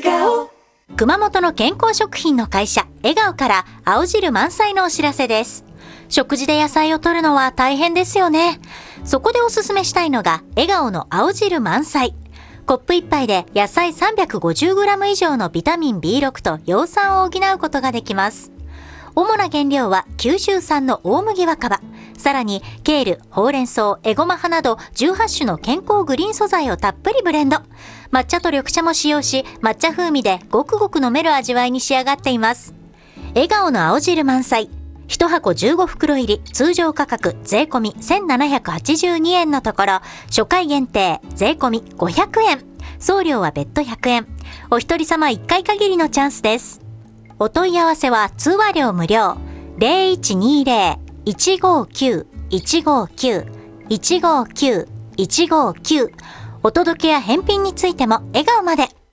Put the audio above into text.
顔。 熊本の健康食品の会社笑顔から青汁満載のお知らせです。食事で野菜を摂るのは大変ですよね。そこでおすすめしたいのが笑顔の青汁満載。コップ1杯で野菜 350g 以上のビタミン B6 と葉酸を補うことができます。主な原料は九州産の大麦若葉、さらにケール、ほうれん草、エゴマ葉など18種の健康グリーン素材をたっぷりブレンド。抹茶と緑茶も使用し、抹茶風味でごくごく飲める味わいに仕上がっています。笑顔の青汁満載。1箱15袋入り、通常価格税込み1782円のところ、初回限定税込み500円。送料は別途100円。お一人様1回限りのチャンスです。お問い合わせは通話料無料。0120-159-159-159-159。お届けや返品についても笑顔まで。